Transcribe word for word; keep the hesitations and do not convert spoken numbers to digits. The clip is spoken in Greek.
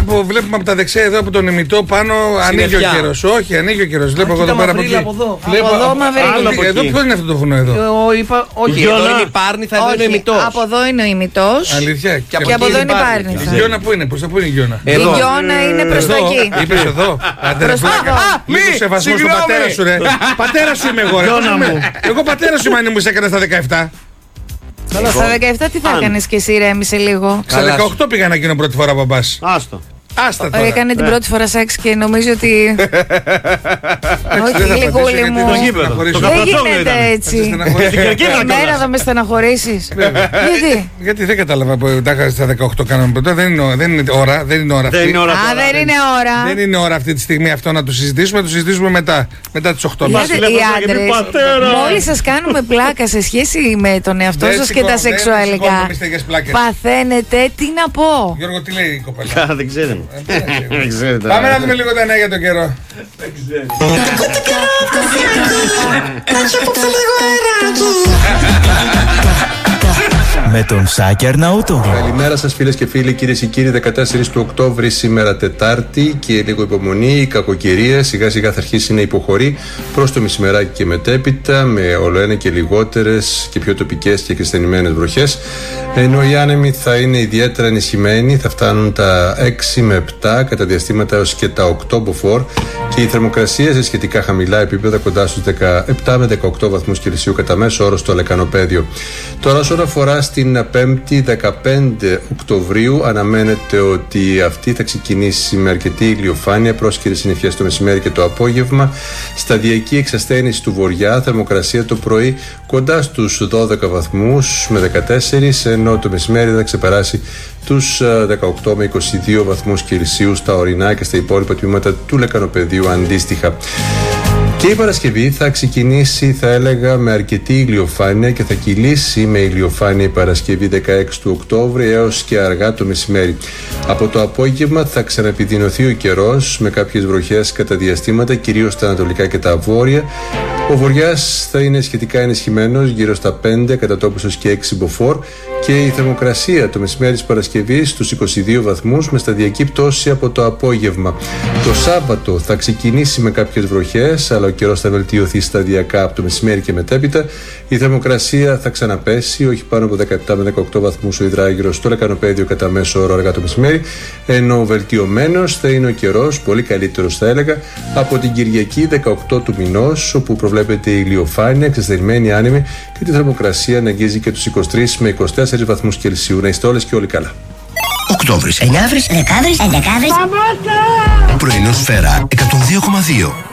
που βλέπουμε από τα δεξιά εδώ από τον ημιτό πάνω, ανοίγει ο καιρός. Όχι, ανοίγει ο καιρός. Βλέπω εγώ εδώ πέρα από εκεί. Από εδώ, βλέπω, από εδώ μαυρίλα. Εδώ ποιο είναι αυτό το βουνό εδώ? Εγώ είπα, όχι, εδώ είναι η Πάρνηθα, θα εδώ είναι ο ημιτός. Από εδώ είναι ο ημιτός. Αλήθεια. Και από, και από εδώ είναι η Πάρνηθα. Η Γιώνα πού είναι, προς τα πού είναι η Γιώνα? Η Γιώνα είναι προς τα εκεί. Είπες εδώ. Προς τα εδώ. Λίγο σεβασμό στον πατέρα σου, ρε. Πατέρα σου είμαι εγώ, ρε. Εγώ πατέρα σου είμαι αν μου έκανε στα δεκαεπτά. Στα δεκαεπτά τι θα έκανες και εσύ, ρέμισε λίγο? Στα δεκαοκτώ πήγα να γίνω πρώτη φορά μπαμπάς. Άστο. Άστα τώρα. Έκανε την πρώτη φορά σεξ και νομίζω ότι. Όχι, γλυκούλη μου. Δεν γίνεται έτσι. Εμένα θα με στεναχωρήσεις. Γιατί? Γιατί δεν κατάλαβα που τα στα δεκαοκτώ κάναμε πρώτα. Δεν είναι ώρα. Δεν είναι ώρα αυτή. Α, δεν είναι ώρα. Δεν είναι ώρα αυτή τη στιγμή αυτό να το συζητήσουμε. Το συζητήσουμε μετά. Μετά τις οκτώ. Οι άντρες, μόλις σας κάνουμε πλάκα σε σχέση με τον εαυτό σας και τα σεξουαλικά, παθαίνετε, τι να πω. Γιώργο, τι λέει η κοπέλα? Δεν ξέρω. Πάμε να δούμε λίγο τα νέα για τον καιρό. Δεν ξέρω. Με τον Σάκη Αρναούτογλου. Καλημέρα σας φίλες και φίλοι, κυρίες και κύριοι. δεκατέσσερις του Οκτώβρη σήμερα Τετάρτη και λίγο υπομονή. Η κακοκαιρία σιγά σιγά θα αρχίσει να υποχωρεί προς το μεσημεράκι και μετέπειτα, με ολοένα και λιγότερες και πιο τοπικές και κρυσταλλημένες βροχές. Ενώ οι άνεμοι θα είναι ιδιαίτερα ενισχυμένοι, θα φτάνουν τα έξι με επτά, κατά διαστήματα έως και τα οκτώ μποφόρ, και η θερμοκρασία σε σχετικά χαμηλά επίπεδα, κοντά στους δεκαεπτά με δεκαοκτώ βαθμούς Κελσίου κατά μέσο όρο στο λεκανοπέδιο. Τώρα, όσον αφορά στην Πέμπτη δεκαπέντε Οκτωβρίου, αναμένεται ότι αυτή θα ξεκινήσει με αρκετή ηλιοφάνεια, πρόσκαιρες συννεφιές το μεσημέρι και το απόγευμα, σταδιακή εξασθένηση του βορειά, θερμοκρασία το πρωί κοντά στους δώδεκα βαθμούς με δεκατέσσερις, ενώ το μεσημέρι θα ξεπεράσει τους δεκαοκτώ με είκοσι δύο βαθμούς Κελσίου στα ορεινά και στα υπόλοιπα τμήματα του λεκανοπεδίου αντίστοιχα. Και η Παρασκευή θα ξεκινήσει, θα έλεγα, με αρκετή ηλιοφάνεια και θα κυλήσει με ηλιοφάνεια η Παρασκευή δεκαέξι του Οκτώβρη έως και αργά το μεσημέρι. Από το απόγευμα θα ξαναεπιδεινωθεί ο καιρός με κάποιες βροχές κατά διαστήματα, κυρίως στα ανατολικά και τα βόρεια. Ο βοριάς θα είναι σχετικά ενισχυμένος, γύρω στα πέντε, κατά τόπους έως και έξι μποφόρ, και η θερμοκρασία το μεσημέρι της Παρασκευής στους είκοσι δύο βαθμούς με σταδιακή πτώση από το απόγευμα. Το Σάββατο θα ξεκινήσει με κάποιες βροχές, αλλά ο καιρός θα βελτιωθεί σταδιακά από το μεσημέρι και μετέπειτα. Η θερμοκρασία θα ξαναπέσει, όχι πάνω από δεκαεπτά με δεκαοκτώ βαθμούς ο υδράγυρος στο λεκανοπέδιο κατά μέσο όρο αργά το μεσημέρι, ενώ βελτιωμένος θα είναι ο καιρός, πολύ καλύτερος θα έλεγα, από την Κυριακή δεκαοκτώ του μηνός, όπου προβλέπεται η ηλιοφάνεια, εξασθενημένη άνεμη και τη θερμοκρασία να αγγίζει και τους είκοσι τρεις με είκοσι τέσσερις βαθμούς Κελσίου. Να είστε όλες και όλοι καλά. Οκτώβρης, Εννιάβρης, Δεκάβρης, Εντεκάβρης. Πρωινό Σφαίρα εκατόν δύο κόμμα δύο.